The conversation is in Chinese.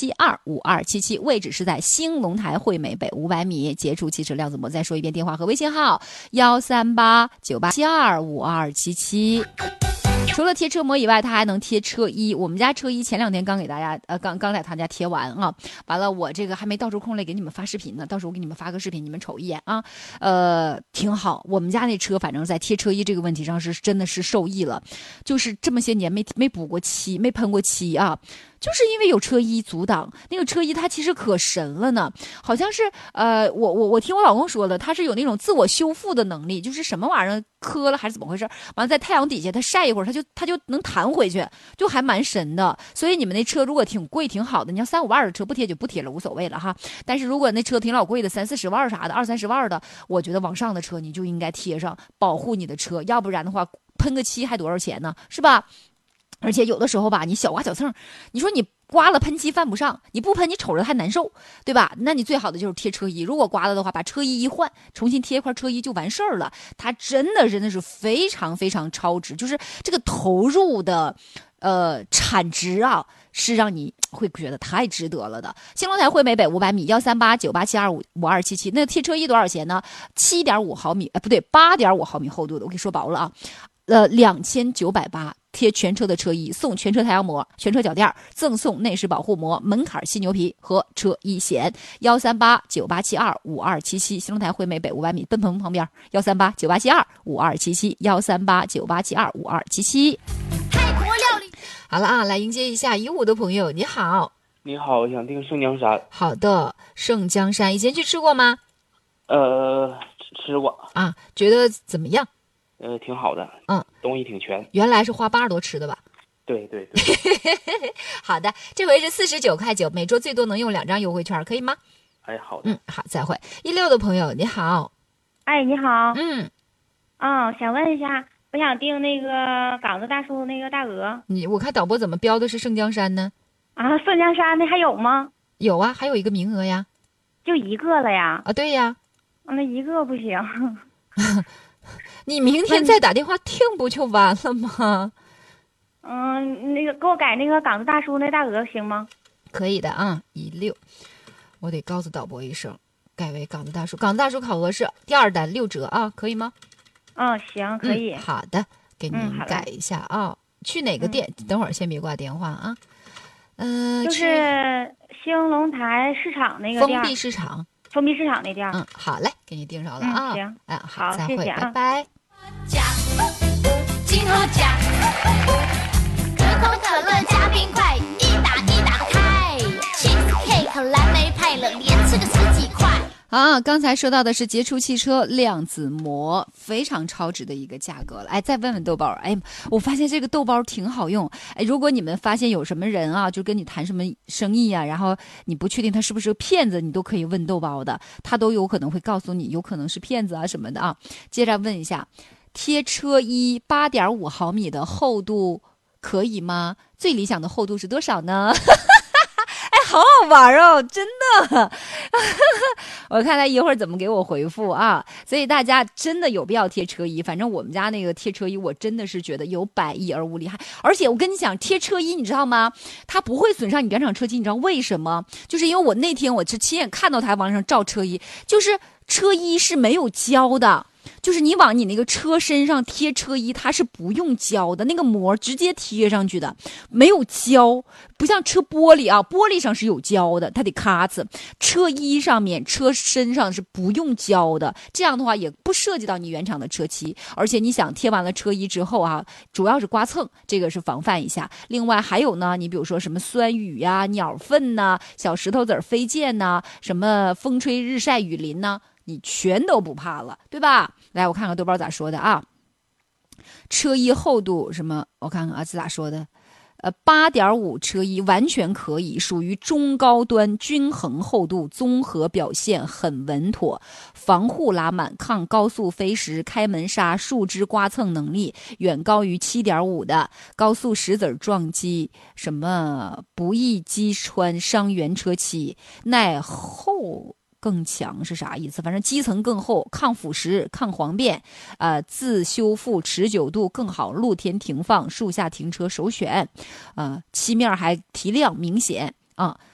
987252277，位置是在兴隆台汇美北500米，杰出汽车量子膜。再说一遍电话和微信号13898725277。除了贴车膜以外，它还能贴车衣。我们家车衣前2天刚给大家刚在他家贴完啊，完了我这个还没到时候空来给你们发视频呢，到时候我给你们发个视频，你们瞅一眼啊。挺好，我们家那车反正在贴车衣这个问题上是真的是受益了，就是这么些年没补过漆，没喷过漆啊。就是因为有车衣阻挡，那个车衣它其实可神了呢，好像是我听我老公说了，它是有那种自我修复的能力，就是什么玩意儿磕了还是怎么回事，完了在太阳底下它晒一会儿，它就能弹回去，就还蛮神的。所以你们那车如果挺贵挺好的，你要3-5万的车不贴就不贴了，无所谓了哈。但是如果那车挺老贵的，30-40万啥的，20-30万的，我觉得往上的车你就应该贴上，保护你的车，要不然的话喷个漆还多少钱呢，是吧？而且有的时候吧，你小刮小蹭，你说你刮了喷漆犯不上，你不喷你瞅着还难受，对吧？那你最好的就是贴车衣，如果刮了的话，把车衣一换，重新贴一块车衣就完事儿了。它真的是非常非常超值，就是这个投入的产值啊，是让你会觉得太值得了的。兴隆台汇美北500米13898725277，那贴车衣多少钱呢？7.5毫米，不对，8.5毫米厚度的，我给你说薄了啊，2980。贴全车的车衣，送全车太阳膜、全车脚垫，赠送内饰保护膜、门槛犀牛皮和车衣险。13898725277，兴隆台汇美北500米，奔鹏旁边。13898725277，13898725277。 泰国料理。 好了啊，来迎接一下15的朋友，你好。 你好，我想订圣江山。 好的，圣江山以前去吃过吗？ 吃过啊，觉得怎么样？ 挺好的，东西挺全。 原来是花80多吃的吧？ 对。 好的，这回是49.9块，每桌最多能用2张优惠券，可以吗？ 哎，好的。 好，再会。16的朋友，你好。 哎，你好。想问一下，我想订那个港子大叔那个大鹅。 我看导播怎么标的是圣江山呢？ 啊，圣江山的还有吗？ 有啊，还有1个名额呀。 就1个了呀？ 啊，对呀。 那1个不行。 你明天再打电话订不就完了吗？ 那个给我改那个港子大叔那大鹅行吗？ 可以的啊，16，我得告诉导播一声，改为港子大叔。港子大叔烤鹅是第2单6折啊，可以吗？ 行，可以。 好的，给您改一下啊。去哪个店？等会儿先别挂电话啊。 就是兴隆台市场那个店。 封闭市场那店。 好嘞，给你订上了啊。 行。 好，再会， 谢谢啊， 拜拜。 金头奖，可口可乐加冰块，一打开。Cheese cake 蓝莓派了，连吃个10几块。 刚才说到的是杰出汽车量子膜，非常超值的一个价格了。哎，再问问豆包，我发现这个豆包挺好用。如果你们发现有什么人啊，就跟你谈什么生意啊，然后你不确定他是不是个骗子，你都可以问豆包的，他都有可能会告诉你有可能是骗子啊什么的啊。接着问一下，贴车衣8.5毫米的厚度可以吗？最理想的厚度是多少呢？好好玩哦，真的。我看他一会儿怎么给我回复啊。所以大家真的有必要贴车衣，反正我们家那个贴车衣我真的是觉得有百益而无利害。而且我跟你讲，贴车衣你知道吗，它不会损伤你原厂车漆，你知道为什么？就是因为我那天我是亲眼看到他往上照车衣，就是车衣是没有胶的，就是你往你那个车身上贴车衣，它是不用胶的，那个膜直接贴上去的，没有胶，不像车玻璃啊，玻璃上是有胶的，它得咔呲。车衣上面、车身上是不用胶的，这样的话也不涉及到你原厂的车漆。而且你想贴完了车衣之后啊，主要是刮蹭，这个是防范一下。另外还有呢，你比如说什么酸雨呀、鸟粪呐、小石头子飞溅呐、什么风吹日晒雨淋呐，你全都不怕了，对吧？来，我看看豆包咋说的啊。车衣厚度什么？我看看啊，这咋说的？8.5车衣完全可以，属于中高端均衡厚度，综合表现很稳妥，防护拉满，抗高速飞时、开门刹、树枝刮蹭能力远高于7.5的高速石子撞击，什么不易击穿伤原车漆，耐厚更强是啥意思？反正基层更厚，抗腐蚀、抗黄变，自修复持久度更好，露天停放、树下停车首选，漆面还提亮明显啊。